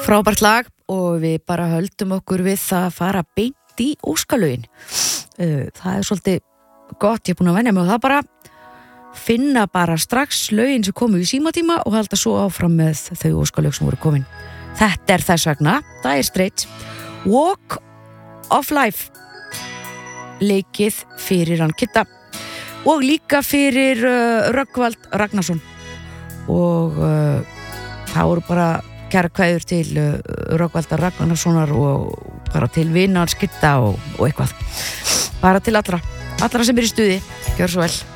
Frábært lag og við bara höldum okkur við það að fara beint í óskalögin. Það svolítið gott, ég búin að venja mig og það bara finna bara strax lögin sem komu í símatíma og halda svo áfram með þau óskalög sem voru komin. Þetta þess vegna, Dire Straits, Walk of Life, leikið fyrir hann Kitta og líka fyrir Rögnvald Ragnarsson og það voru bara kæra kveður til Rögnvaldar Ragnarssonar og bara til vinar Kitta og eitthvað bara til allra sem í stuði, gjör svo vel.